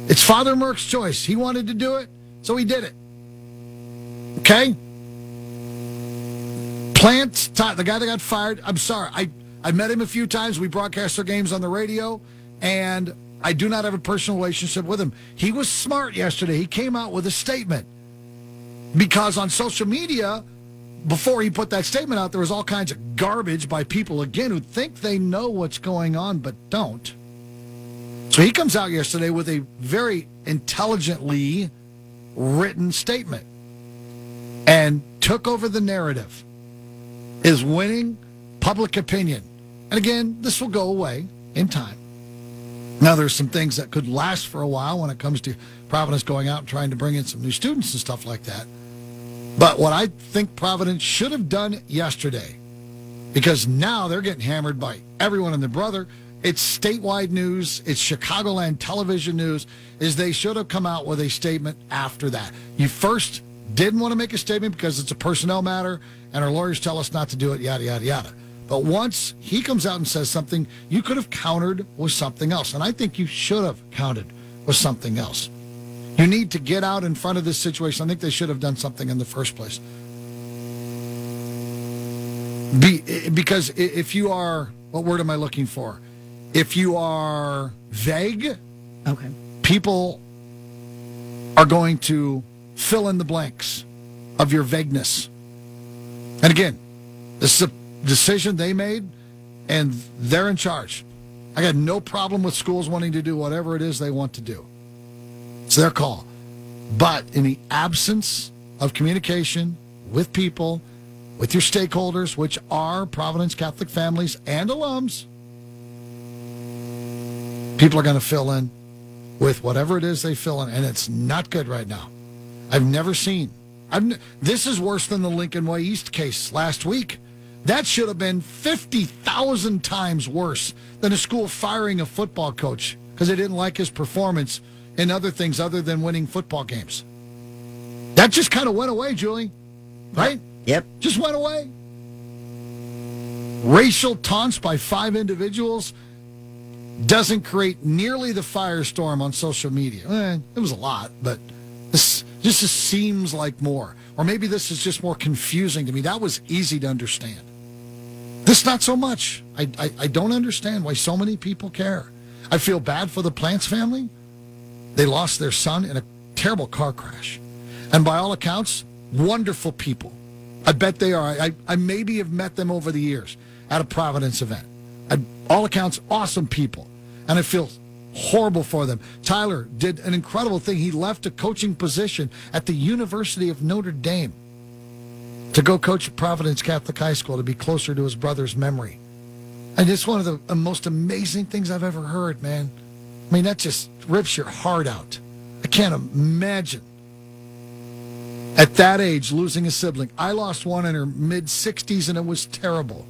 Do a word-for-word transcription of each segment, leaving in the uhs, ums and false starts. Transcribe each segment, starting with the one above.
It's Father Merck's choice. He wanted to do it, so he did it. Okay? Plant, the guy that got fired, I'm sorry. I, I met him a few times. We broadcast our games on the radio, and I do not have a personal relationship with him. He was smart yesterday. He came out with a statement. Because on social media, before he put that statement out, there was all kinds of garbage by people, again, who think they know what's going on but don't. So he comes out yesterday with a very intelligently written statement and took over the narrative. Is winning public opinion. And again, this will go away in time. Now, there's some things that could last for a while when it comes to Providence going out and trying to bring in some new students and stuff like that. But what I think Providence should have done yesterday, because now they're getting hammered by everyone and their brother, it's statewide news, it's Chicagoland television news, is they should have come out with a statement after that. You first didn't want to make a statement because it's a personnel matter, and our lawyers tell us not to do it, yada, yada, yada. But once he comes out and says something, you could have countered with something else. And I think you should have countered with something else. You need to get out in front of this situation. I think they should have done something in the first place. Be, because if you are, what word am I looking for? If you are vague, okay, people are going to fill in the blanks of your vagueness. And again, this is a decision they made, and they're in charge. I got no problem with schools wanting to do whatever it is they want to do. It's their call. But in the absence of communication with people, with your stakeholders, which are Providence Catholic families and alums, people are going to fill in with whatever it is they fill in, and it's not good right now. I've never seen. I've, this is worse than the Lincoln Way East case last week. That should have been fifty thousand times worse than a school firing a football coach because they didn't like his performance in other things other than winning football games. That just kind of went away, Julie. Right? Yep. Just went away. Racial taunts by five individuals doesn't create nearly the firestorm on social media. Eh, it was a lot, but this, this just seems like more. Or maybe this is just more confusing to me. That was easy to understand. This, not so much. I, I, I don't understand why so many people care. I feel bad for the Plants family. They lost their son in a terrible car crash. And by all accounts, wonderful people. I bet they are. I, I maybe have met them over the years at a Providence event. I, all accounts, awesome people. And I feel horrible for them. Tyler did an incredible thing. He left a coaching position at the University of Notre Dame to go coach at Providence Catholic High School to be closer to his brother's memory. And it's one of the, the most amazing things I've ever heard, man. I mean, that just rips your heart out. I can't imagine at that age losing a sibling. I lost one in her mid-sixties, and it was terrible.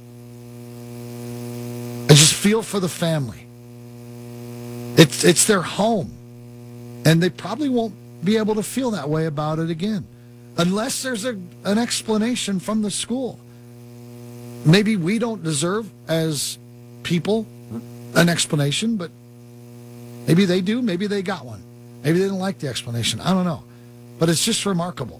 I just feel for the family. It's it's their home, and they probably won't be able to feel that way about it again unless there's a, an explanation from the school. Maybe we don't deserve, as people, an explanation, but maybe they do. Maybe they got one. Maybe they didn't like the explanation. I don't know. But it's just remarkable.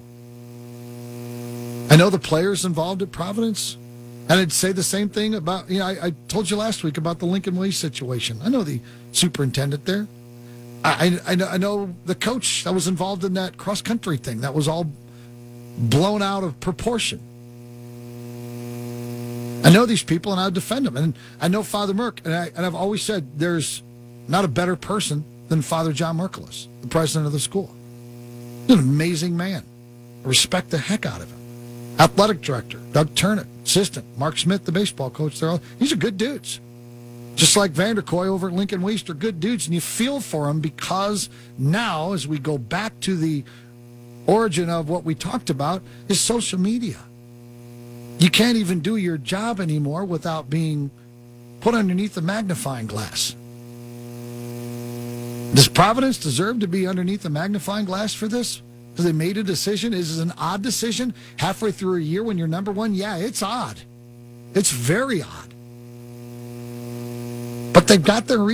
I know the players involved at Providence, and I'd say the same thing about, you know, I, I told you last week about the Lincoln Way situation. I know the superintendent there. I, I, I know the coach that was involved in that cross-country thing. That was all blown out of proportion. I know these people, and I defend them. And I know Father Merck, and, I, and I've always said there's not a better person than Father John Merkeles, the president of the school. He's an amazing man. I respect the heck out of him. Athletic director, Doug Turnip, assistant, Mark Smith, the baseball coach. They're all, these are good dudes. Just like Vanderkoy over at Lincoln West are good dudes, and you feel for them because now, as we go back to the origin of what we talked about, is social media. You can't even do your job anymore without being put underneath a magnifying glass. Does Providence deserve to be underneath a magnifying glass for this? Because they made a decision. Is it an odd decision halfway through a year when you're number one? Yeah, it's odd. It's very odd. But they've got their reasons.